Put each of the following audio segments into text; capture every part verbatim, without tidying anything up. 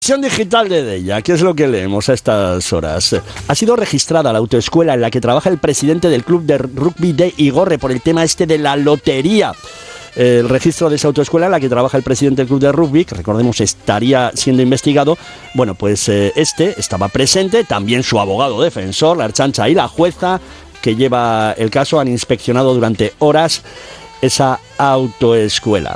Versión digital de Deia, ¿qué es lo que leemos a estas horas? Ha sido registrada la autoescuela en la que trabaja el presidente del club de rugby de Igorre por el tema este de la lotería. El registro de esa autoescuela en la que trabaja el presidente del club de rugby, que recordemos estaría siendo investigado, bueno, pues eh, este estaba presente, también su abogado defensor, la Ertzaintza y la jueza que lleva el caso han inspeccionado durante horas esa autoescuela.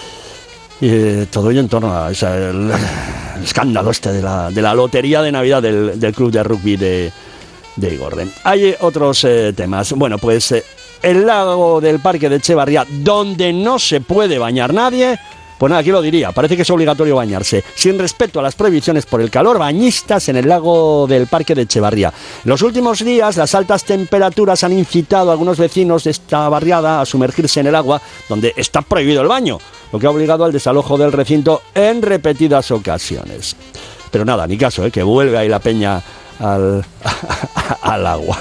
Y eh, todo ello en torno a ese, el, el escándalo este de la, de la lotería de Navidad del, del club de rugby de, de Igorre. Hay otros eh, temas. Bueno, pues eh, el lago del Parque de Echevarría, donde no se puede bañar nadie. Pues nada, aquí lo diría, parece que es obligatorio bañarse. Sin respeto a las prohibiciones por el calor, bañistas en el lago del Parque de Echevarría. En los últimos días, las altas temperaturas han incitado a algunos vecinos de esta barriada a sumergirse en el agua, donde está prohibido el baño, lo que ha obligado al desalojo del recinto en repetidas ocasiones. Pero nada, ni caso, ¿eh? Que vuelve ahí la peña al, al agua.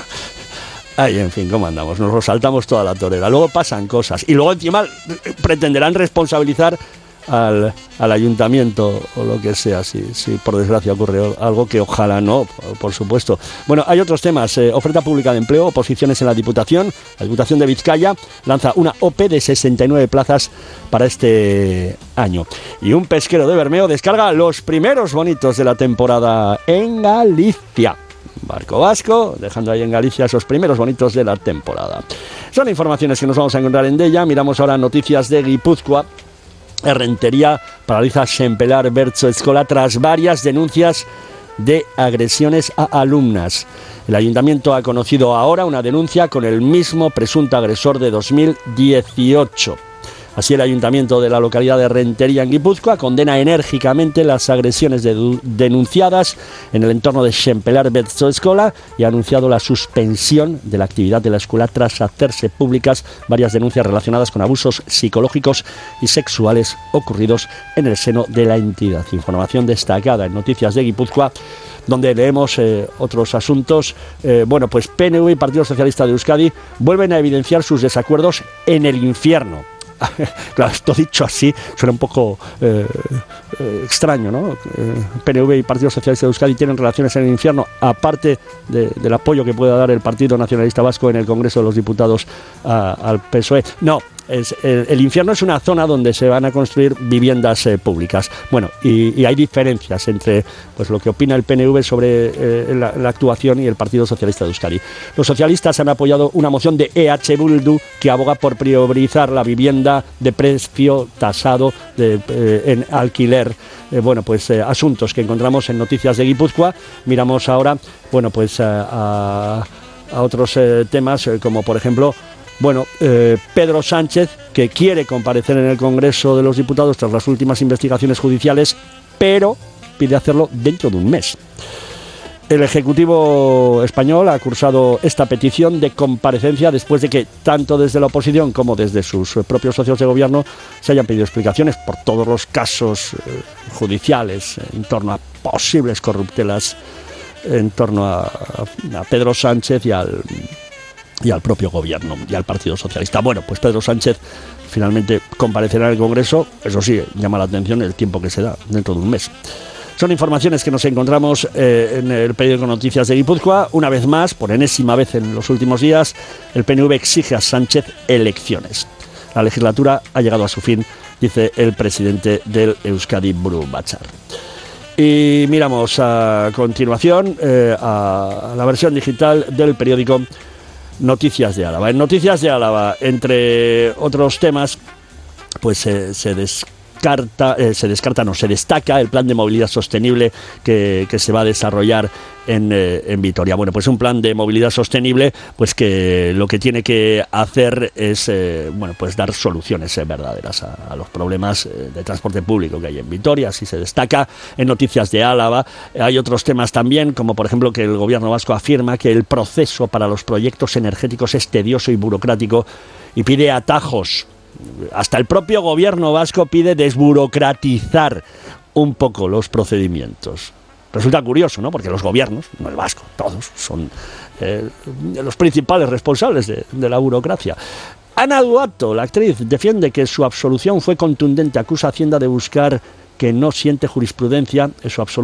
Ay, en fin, ¿cómo andamos? Nos lo saltamos toda la torera. Luego pasan cosas. Y luego encima pretenderán responsabilizar al, al ayuntamiento o lo que sea, si, si por desgracia ocurre algo, que ojalá no, por, por supuesto. Bueno, hay otros temas. Eh, oferta pública de empleo, oposiciones en la Diputación. La Diputación de Vizcaya lanza una O P de sesenta y nueve plazas para este año. Y un pesquero de Bermeo descarga los primeros bonitos de la temporada en Galicia. Barco vasco, dejando ahí en Galicia esos primeros bonitos de la temporada. Son informaciones que nos vamos a encontrar en Deia. Miramos ahora noticias de Guipúzcoa. Errentería paraliza Xempelar Bertso Escola tras varias denuncias de agresiones a alumnas. El ayuntamiento ha conocido ahora una denuncia con el mismo presunto agresor de dos mil dieciocho. Así, el ayuntamiento de la localidad de Errentería, en Guipúzcoa, condena enérgicamente las agresiones de, denunciadas en el entorno de Xempelar Bertso Escola y ha anunciado la suspensión de la actividad de la escuela tras hacerse públicas varias denuncias relacionadas con abusos psicológicos y sexuales ocurridos en el seno de la entidad. Información destacada en Noticias de Guipúzcoa, donde leemos eh, otros asuntos. Eh, bueno, pues P N V y Partido Socialista de Euskadi vuelven a evidenciar sus desacuerdos en el infierno. Claro, esto dicho así suena un poco eh, eh, extraño, ¿no? Eh, P N V y Partido Socialista de Euskadi tienen relaciones en el infierno, aparte de, del apoyo que pueda dar el Partido Nacionalista Vasco en el Congreso de los Diputados a, al P S O E. No, es, el, el infierno es una zona donde se van a construir viviendas eh, públicas. Bueno, y, y hay diferencias entre pues lo que opina el P N V sobre eh, la, la actuación y el Partido Socialista de Euskadi. Los socialistas han apoyado una moción de E H Bildu que aboga por priorizar la vivienda de precio tasado de, eh, en alquiler. Eh, bueno, pues eh, asuntos que encontramos en Noticias de Guipúzcoa. Miramos ahora, bueno, pues eh, a, a otros eh, temas, eh, como por ejemplo, bueno, eh, Pedro Sánchez, que quiere comparecer en el Congreso de los Diputados tras las últimas investigaciones judiciales, pero pide hacerlo dentro de un mes. El Ejecutivo español ha cursado esta petición de comparecencia después de que tanto desde la oposición como desde sus propios socios de gobierno se hayan pedido explicaciones por todos los casos eh, judiciales en torno a posibles corruptelas en torno a, a Pedro Sánchez y al, y al propio gobierno y al Partido Socialista. Bueno, pues Pedro Sánchez finalmente comparecerá en el Congreso. Eso sí, llama la atención el tiempo que se da, dentro de un mes. Son informaciones que nos encontramos eh, en el periódico Noticias de Guipúzcoa. Una vez más, por enésima vez en los últimos días, el P N V exige a Sánchez elecciones. La legislatura ha llegado a su fin, dice el presidente del Euskadi Buru Batzar. Y miramos a continuación eh, a la versión digital del periódico Noticias de Álava. En Noticias de Álava, entre otros temas, pues eh, se descarga Descarta, eh, se descarta, no, se destaca el plan de movilidad sostenible que, que se va a desarrollar en, eh, en Vitoria. Bueno, pues un plan de movilidad sostenible, pues que lo que tiene que hacer es, eh, bueno, pues dar soluciones eh, verdaderas a, a los problemas eh, de transporte público que hay en Vitoria. Así se destaca en Noticias de Álava. Hay otros temas también, como por ejemplo que el gobierno vasco afirma que el proceso para los proyectos energéticos es tedioso y burocrático y pide atajos. Hasta el propio gobierno vasco pide desburocratizar un poco los procedimientos. Resulta curioso, ¿no? Porque los gobiernos, no el vasco, todos son eh, los principales responsables de, de la burocracia. Ana Duato, la actriz, defiende que su absolución fue contundente, acusa a Hacienda de buscar que que no siente jurisprudencia, eso absolutamente.